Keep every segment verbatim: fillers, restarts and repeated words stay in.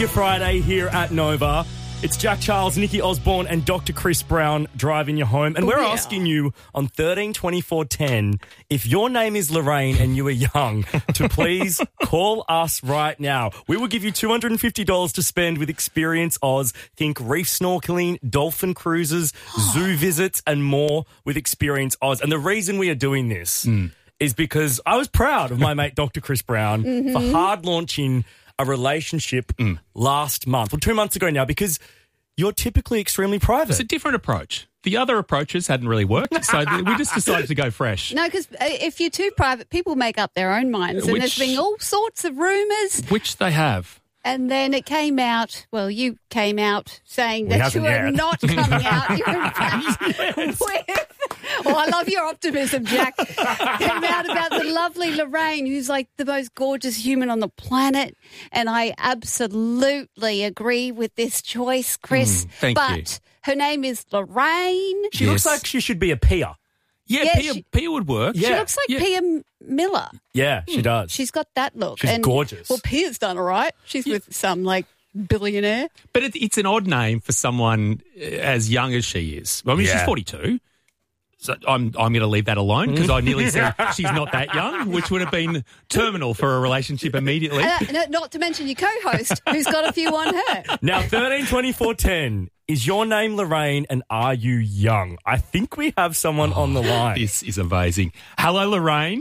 your Friday here at Nova. It's Jack Charles, Nikki Osborne and Doctor Chris Brown driving you home. And we're yeah. asking you on thirteen twenty-four ten, if your name is Lorraine and you are young, to please call us right now. We will give you two hundred fifty dollars to spend with Experience Oz. Think reef snorkeling, dolphin cruises, zoo visits and more with Experience Oz. And the reason we are doing this mm. is because I was proud of my mate Doctor Chris Brown mm-hmm. for hard launching a relationship mm. last month, well, two months ago now, because you're typically extremely private. It's a different approach. The other approaches hadn't really worked, so we just decided to go fresh. No, because if you're too private, people make up their own minds, and Which- there's been all sorts of rumours. Which they have. And then it came out, well, you came out saying We that you haven't were yet. not coming out. You were in fact with, well, I love your optimism, Jack. Came out about the lovely Lorraine, who's like the most gorgeous human on the planet. And I absolutely agree with this choice, Chris. Mm, thank but you. her name is Lorraine. She Yes. looks like she should be a Pia. Yeah, Yeah, Pia, she- Pia would work. Yeah. She looks like Yeah. Pia Miller. Yeah, she does. She's got that look. She's and, gorgeous. Well, Pia's done all right. She's with some, like, billionaire. But it, it's an odd name for someone uh, as young as she is. I mean, she's Yeah. forty-two. So I'm I'm going to leave that alone because I nearly said she's not that young, which would have been terminal for a relationship immediately. Uh, no, not to mention your co-host, who's got a few on her. Now, thirteen twenty-four ten, is your name Lorraine and are you young? I think we have someone on the line. This is amazing. Hello, Lorraine.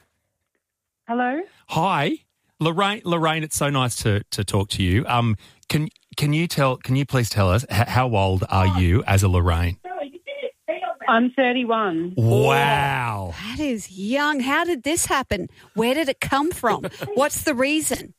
Hello. Hi, Lorraine. Lorraine, it's so nice to, to talk to you. Um, can can you tell? Can you please tell us h- how old are you as a Lorraine? I'm thirty-one. Wow. That is young. How did this happen? Where did it come from? What's the reason?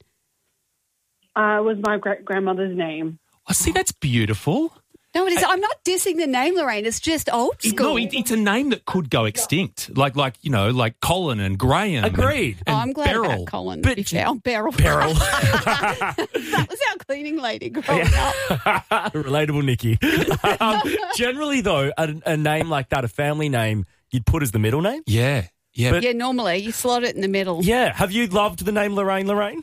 Uh, was my great grandmother's name. I see. That's beautiful. No, it is. I'm not dissing the name, Lorraine. It's just old It- school. no, it, it's a name that could go extinct, like like you know, like Colin and Graham. and- Agreed. And Oh, I'm glad Beryl. about Colin. But- to be fair. Oh, Beryl. Beryl. That was our cleaning lady growing up. Relatable, Nikki. um, generally, though, a, a name like that, a family name, you'd put as the middle name. Yeah, yeah. But- Yeah, normally you slot it in the middle. Yeah. Have you loved the name Lorraine, Lorraine?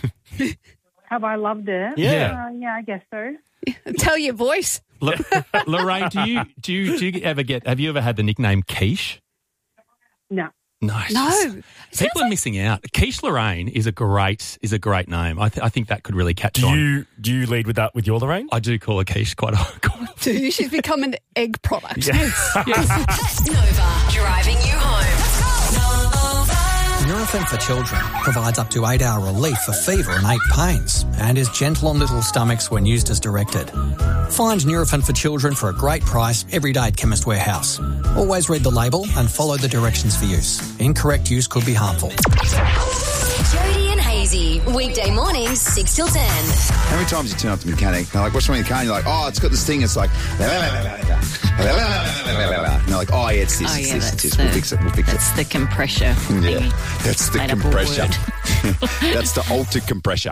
Have I loved it? Yeah. Uh, yeah, I guess so. Tell your voice. L- Lorraine, do you do you do you ever get? Have you ever had the nickname Quiche? No. No, No. People are missing out. Quiche Lorraine is a great is a great name. I, th- I think that could really catch Do on. you do you lead with that with your Lorraine? I do call her Quiche quite often. Dude, she's become an egg product. Nova, driving you home. Nurofen for Children provides up to eight-hour relief for fever and ache pains and is gentle on little stomachs when used as directed. Find Nurofen for Children for a great price every day at Chemist Warehouse. Always read the label and follow the directions for use. Incorrect use could be harmful. Jody and Hazy, weekday mornings, six till ten. How many times you turn up to the mechanic, they're like, what's wrong with the car? And you're like, oh, it's got this thing, it's like, and they're like, oh, yeah, it's this, Oh, it's yeah, this, that's it's this, we'll the- fix it, we'll fix That's the compressor. it. Yeah, thingy. that's the Made up a compressor. word. That's the altered compressor.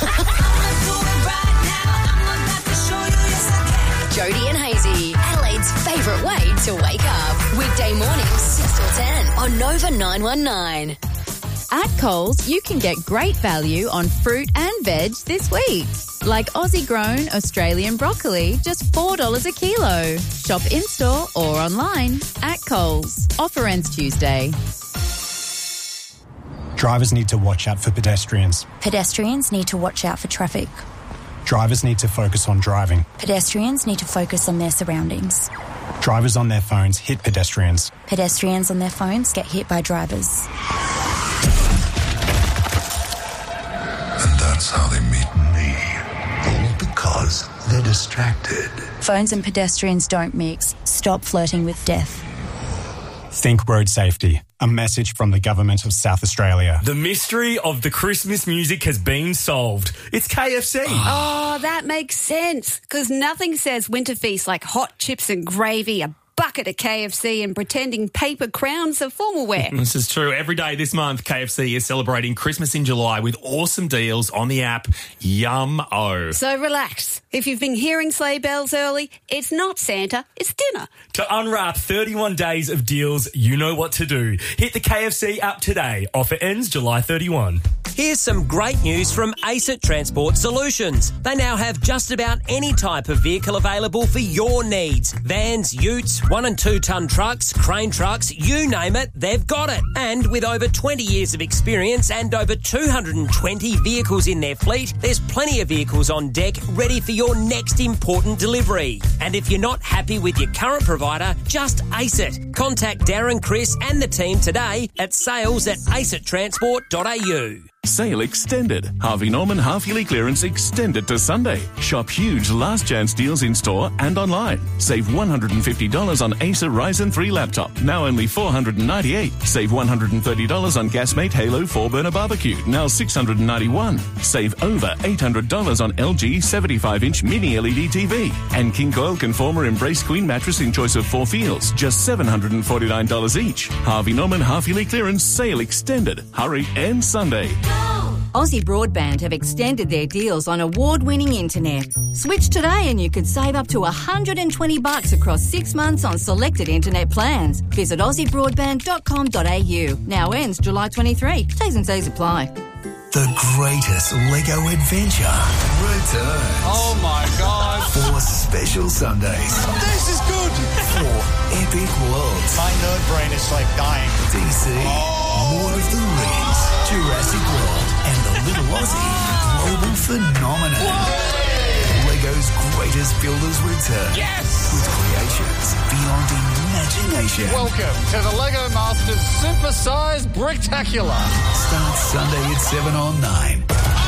Jody and Hazy, Adelaide's favourite way to wake up. Weekday mornings, six till ten on Nova nine one nine. At Coles, you can get great value on fruit and veg this week. Like Aussie-grown Australian broccoli, just four dollars a kilo. Shop in-store or online at Coles. Offer ends Tuesday. Drivers need to watch out for pedestrians. Pedestrians need to watch out for traffic. Drivers need to focus on driving. Pedestrians need to focus on their surroundings. Drivers on their phones hit pedestrians. Pedestrians on their phones get hit by drivers. And that's how they meet me. All because they're distracted. Phones and pedestrians don't mix. Stop flirting with death. Think road safety. A message from the Government of South Australia. The mystery of the Christmas music has been solved. It's K F C. Oh, that makes sense. Because nothing says winter feast like hot chips and gravy, a bucket of K F C and pretending paper crowns are formal wear. This is true. Every day this month, K F C is celebrating Christmas in July with awesome deals on the app. Yum-o. So relax. If you've been hearing sleigh bells early, it's not Santa, it's dinner. To unwrap thirty-one days of deals, you know what to do. Hit the K F C app today. Offer ends July thirty-first. Here's some great news from ACET Transport Solutions. They now have just about any type of vehicle available for your needs. Vans, utes, one and two tonne trucks, crane trucks, you name it, they've got it. And with over twenty years of experience and over two hundred twenty vehicles in their fleet, there's plenty of vehicles on deck ready for your next important delivery. And if you're not happy with your current provider, just ace it. Contact Darren, Chris and the team today at sales at acet transport dot a u. Sale extended. Harvey Norman half-yearly clearance extended to Sunday. Shop huge last chance deals in store and online. Save one hundred fifty dollars on Acer Ryzen three laptop, now only four hundred ninety-eight dollars. Save one hundred thirty dollars on Gasmate Halo four burner barbecue, now six hundred ninety-one dollars. Save over eight hundred dollars on L G seventy-five inch mini L E D T V. And King Coil Conformer Embrace Queen mattress in choice of four feels, just seven hundred forty-nine dollars each. Harvey Norman half-yearly clearance sale extended. Hurry, and Sunday. Aussie Broadband have extended their deals on award-winning internet. Switch today and you could save up to one hundred twenty bucks across six months on selected internet plans. Visit aussie broadband dot com dot a u. Now ends July twenty-third. T's and C's apply. The greatest Lego adventure returns. Oh my God. Four special Sundays. This is good. Four epic worlds. My nerd brain is like dying. D C, oh. Lord of the Rings, Jurassic World, and the Little Aussie global phenomenon. Whoa. Lego's greatest builders return. Yes! With creations beyond imagination. Welcome to the Lego Masters Super-Sized Bricktacular. Starts Sunday at seven on nine.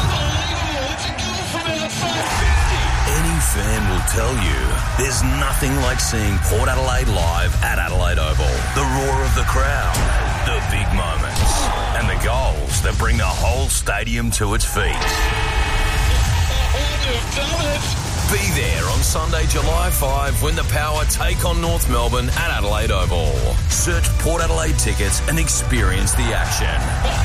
Any fan will tell you there's nothing like seeing Port Adelaide live at Adelaide Oval. The roar of the crowd, the big moments, and the goals that bring the whole stadium to its feet. Be there on Sunday, July fifth, when the Power take on North Melbourne at Adelaide Oval. Search Port Adelaide tickets and experience the action.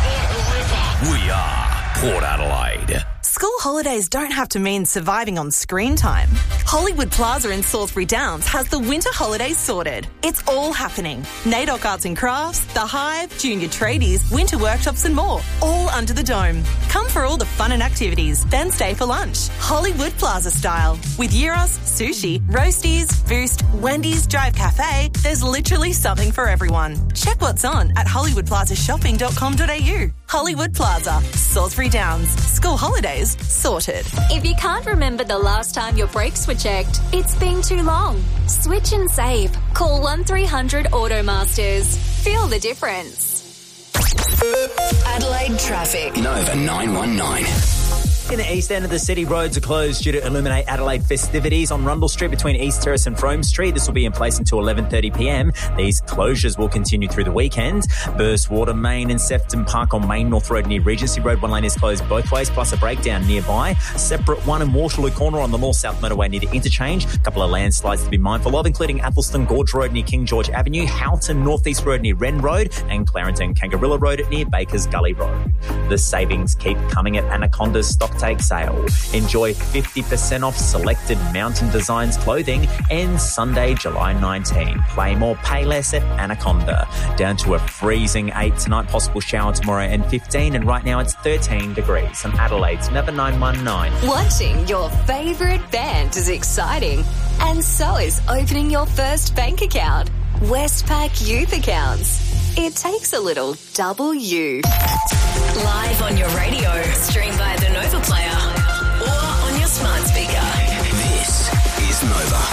We are Port Adelaide. School holidays don't have to mean surviving on screen time. Hollywood Plaza in Salisbury Downs has the winter holidays sorted. It's all happening. NAIDOC Arts and Crafts, The Hive, Junior Tradies, winter workshops and more, all under the dome. Come for all the fun and activities, then stay for lunch. Hollywood Plaza style. With gyros, sushi, roasties, Boost, Wendy's, Drive Cafe, there's literally something for everyone. Check what's on at hollywood plaza shopping dot com dot a u. Hollywood Plaza, Salisbury Downs. School holidays sorted. If you can't remember the last time your brakes were checked, it's been too long. Switch and save. Call one three hundred Automasters. Feel the difference. Adelaide traffic. Nova nine one nine. In the east end of the city, roads are closed due to Illuminate Adelaide festivities on Rundle Street between East Terrace and Frome Street. This will be in place until eleven thirty p m. These closures will continue through the weekend. Burst Water Main and Sefton Park on Main North Road near Regency Road. One lane is closed both ways, plus a breakdown nearby. Separate one in Waterloo Corner on the North-South Motorway near the interchange. A couple of landslides to be mindful of, including Athelston Gorge Road near King George Avenue, Houghton Northeast Road near Wren Road, and Clarenton Kangarilla Road near Bakers Gully Road. The savings keep coming at Anaconda's Stocktake sale. Enjoy fifty percent off selected Mountain Designs clothing and Sunday, July nineteenth. Play more, pay less at Anaconda. Down to a freezing eight tonight, possible shower tomorrow and fifteen, and right now it's thirteen degrees. And Adelaide's Nova nine one nine. Watching your favourite band is exciting, and so is opening your first bank account. Westpac Youth Accounts. It takes a little W. Live on your radio, stream via the Nova Player, or on your smart speaker. This is Nova.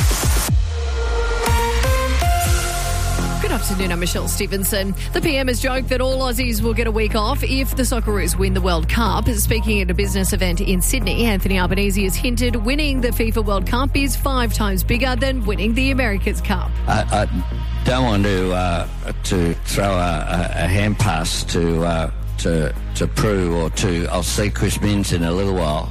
Good afternoon, I'm Michelle Stevenson. The P M has joked that all Aussies will get a week off if the Socceroos win the World Cup. Speaking at a business event in Sydney, Anthony Albanese has hinted winning the FIFA World Cup is five times bigger than winning the America's Cup. I, I don't want to uh, to throw a, a hand pass to uh, to to Prue or to I'll see Chris Minns in a little while,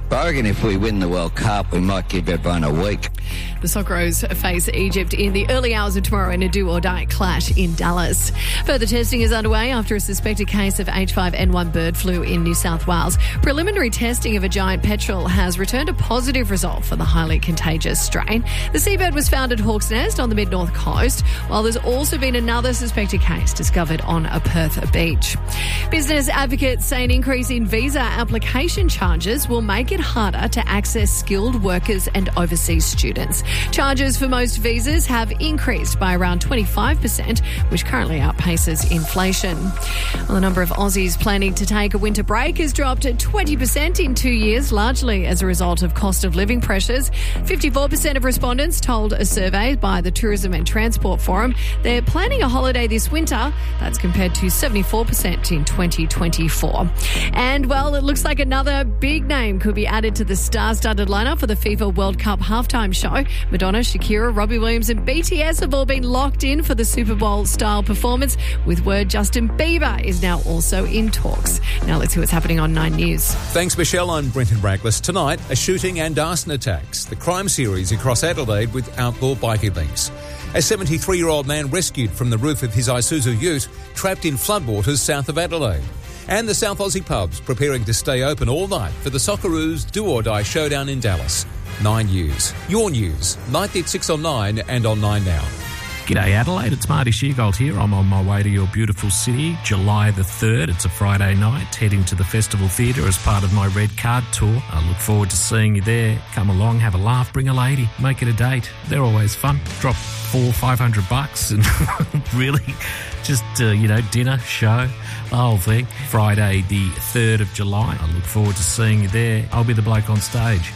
But I reckon if we win the World Cup, we might give everyone a week. The Socceroos face Egypt in the early hours of tomorrow in a do-or-die clash in Dallas. Further testing is underway after a suspected case of H five N one bird flu in New South Wales. Preliminary testing of a giant petrel has returned a positive result for the highly contagious strain. The seabird was found at Hawke's Nest on the mid-north coast, while there's also been another suspected case discovered on a Perth beach. Business advocates say an increase in visa application charges will make it harder to access skilled workers and overseas students. Charges for most visas have increased by around twenty-five percent, which currently outpaces inflation. Well, the number of Aussies planning to take a winter break has dropped twenty percent in two years, largely as a result of cost of living pressures. fifty-four percent of respondents told a survey by the Tourism and Transport Forum they're planning a holiday this winter. That's compared to seventy-four percent in twenty twenty-four. And, well, it looks like another big name could be added to the star-studded lineup for the FIFA World Cup halftime show. Madonna, Shakira, Robbie Williams and B T S have all been locked in for the Super Bowl-style performance, with word Justin Bieber is now also in talks. Now let's see what's happening on Nine News. Thanks, Michelle. I'm Brenton Braglis. Tonight, a shooting and arson attacks. The crime series across Adelaide with outlaw bikie links. A seventy-three-year-old man rescued from the roof of his Isuzu ute, trapped in floodwaters south of Adelaide. And the South Aussie pubs preparing to stay open all night for the Socceroos do-or-die showdown in Dallas. Nine News. Your news. Nightly at six on Nine and on Nine Now. G'day Adelaide, it's Marty Sheargold here. I'm on my way to your beautiful city, July the third. It's a Friday night, heading to the Festival Theatre as part of my Red Card tour. I look forward to seeing you there. Come along, have a laugh, bring a lady, make it a date. They're always fun. Drop four, five hundred bucks and really just, uh, you know, dinner, show, the whole thing. Friday the third of July. I look forward to seeing you there. I'll be the bloke on stage.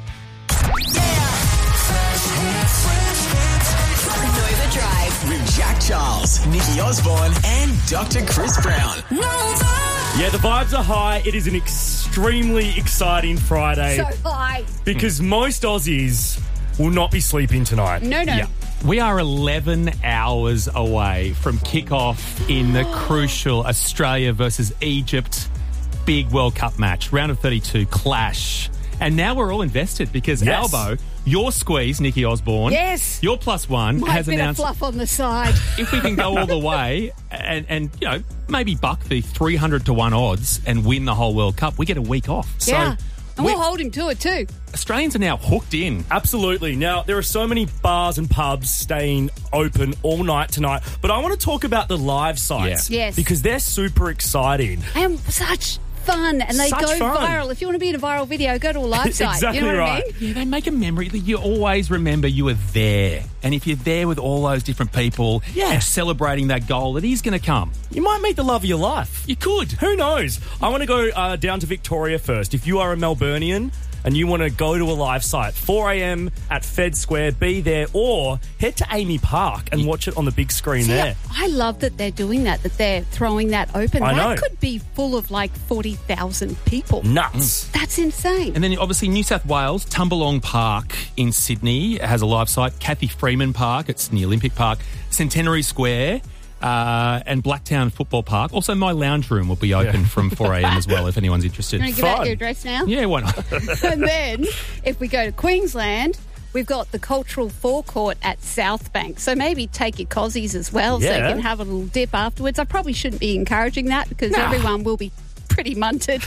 With Jack Charles, Nikki Osborne, and Doctor Chris Brown. Yeah, the vibes are high. It is an extremely exciting Friday. So high. Because most Aussies will not be sleeping tonight. No, no. Yeah. We are eleven hours away from kick-off in the crucial Australia versus Egypt big World Cup match. Round of thirty-two clash. And now we're all invested because Yes. Albo, your squeeze, Nikki Osborne, Yes. your plus one, Might has bit of announced fluff on the side. if we can go all the way and, and you know, maybe buck the three hundred to one odds and win the whole World Cup, we get a week off. Yeah. So And we'll hold him to it too. Australians are now hooked in. Absolutely. Now, there are so many bars and pubs staying open all night tonight, but I want to talk about the live sites. Yeah. Yes. Because they're super exciting. And such fun. And they Such go fun. viral. If you want to be in a viral video, go to a live site. Exactly you know what right. I mean? Yeah, they make a memory that you always remember you were there. And if you're there with all those different people Yeah. and celebrating that goal that is going to come. You might meet the love of your life. You could. Who knows? I want to go uh, down to Victoria first. If you are a Melburnian and you want to go to a live site, four a.m. at Fed Square, be there, or head to Amy Park and watch it on the big screen See, there. I love that they're doing that, that they're throwing that open. I that know. could be full of like forty thousand people. Nuts. That's insane. And then obviously New South Wales, Tumbalong Park in Sydney has a live site. Kathy Freeman Park, it's near Olympic Park. Centenary Square. Uh, and Blacktown Football Park. Also, my lounge room will be open from four a.m. as well if anyone's interested. You want to give out your address now? Yeah, why not? And then, if we go to Queensland, we've got the Cultural Forecourt at South Bank. So maybe take your cozies as well so Yeah. you can have a little dip afterwards. I probably shouldn't be encouraging that because Nah. everyone will be pretty munted.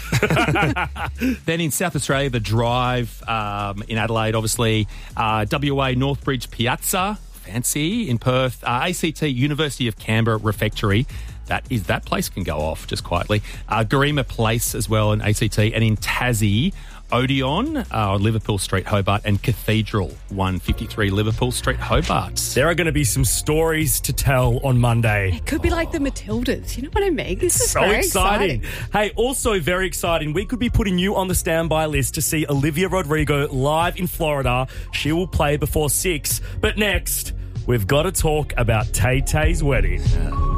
Then in South Australia, the Drive um, in Adelaide, obviously. Uh, W A Northbridge Piazza, fancy. In Perth, uh, A C T University of Canberra Refectory. That is that place can go off just quietly. Uh, Garema Place as well in A C T. And in Tassie, Odeon uh, on Liverpool Street, Hobart, and Cathedral, one fifty-three Liverpool Street, Hobart. There are going to be some stories to tell on Monday. It could be like the Matildas. You know what I mean? This is So very exciting. Hey, also very exciting. We could be putting you on the standby list to see Olivia Rodrigo live in Florida. She will play before six. But next, we've got to talk about Tay Tay's wedding.